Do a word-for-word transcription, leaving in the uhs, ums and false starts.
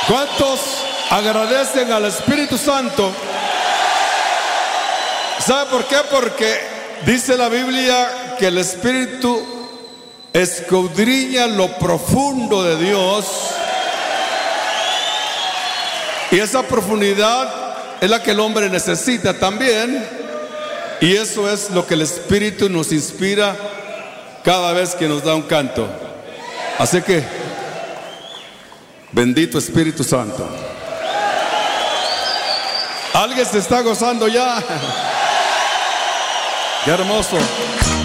¿Cuántos agradecen al Espíritu Santo? ¿Sabe por qué? Porque dice la Biblia que el Espíritu escudriña lo profundo de Dios, y esa profundidad es la que el hombre necesita también, y eso es lo que el Espíritu nos inspira cada vez que nos da un canto. Así que bendito Espíritu Santo. ¿Alguien se está gozando ya? Qué hermoso.